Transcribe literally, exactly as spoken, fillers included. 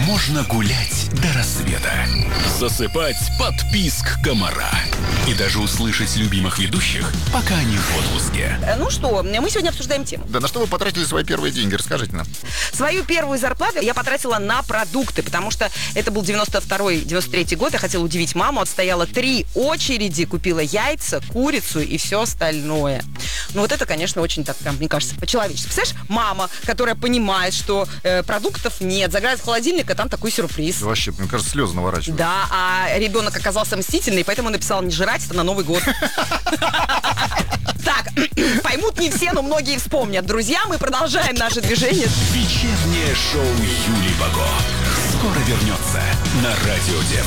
можно гулять до рассвета, засыпать под писк комара и даже услышать любимых ведущих, пока они в отпуске. Ну что, мы сегодня обсуждаем тему. Да на что вы потратили свои первые деньги? Расскажите нам. Свою первую зарплату я потратила на продукты, потому что это был девяносто второй девяносто третий год. Я хотела удивить маму, отстояла три очереди, купила яйца, курицу и все остальное. Ну вот это, конечно, очень так, мне кажется, по-человечески. Представляешь, мама, которая понимает, что э, продуктов нет, заглядывает в холодильник, а там такой сюрприз. Вообще, мне кажется, слезы наворачивают. Да, а ребенок оказался мстительный, поэтому написал не жрать это на Новый год. Так, поймут не все, но многие вспомнят. Друзья, мы продолжаем наше движение. Вечернее шоу Юли Баго скоро вернется на Радио Дем.